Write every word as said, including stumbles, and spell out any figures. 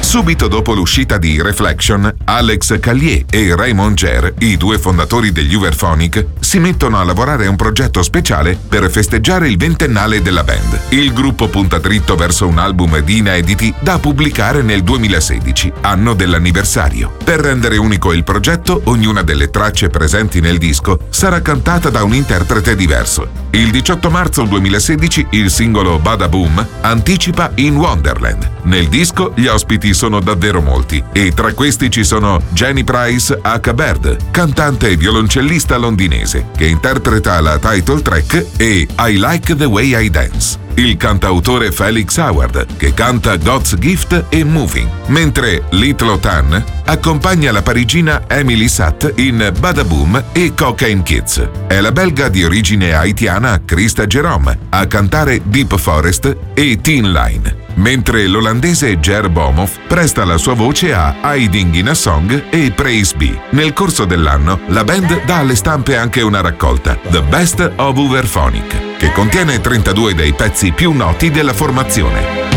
Subito dopo l'uscita di Reflection, Alex Callier e Raymond Ger, i due fondatori degli Uberphonic, si mettono a lavorare a un progetto speciale per festeggiare il ventennale della band. Il gruppo punta dritto verso un album di inediti da pubblicare nel duemilasedici, anno dell'anniversario. Per rendere unico il progetto, ognuna delle tracce presenti nel disco sarà cantata da un interprete diverso. Il diciotto marzo duemilasedici il singolo Bada Boom anticipa In Wonderland. Nel disco gli ospiti sono davvero molti e tra questi ci sono Jenny Price aka Bird, cantante e violoncellista londinese, che interpreta la title track, e I Like the Way I Dance, il cantautore Felix Howard, che canta God's Gift e Moving, mentre Little Tan accompagna la parigina Emily Satt in Bada Boom e Cocaine Kids. È la belga di origine haitiana Krista Jerome a cantare Deep Forest e Teen Line, mentre l'olandese Ger Bomoff presta la sua voce a Hiding in a Song e Praise Be. Nel corso dell'anno la band dà alle stampe anche una raccolta, The Best of Uberphonic, che contiene trentadue dei pezzi più noti della formazione.